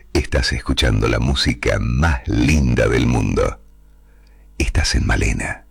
Estás escuchando la música más linda del mundo. Estás en Malena.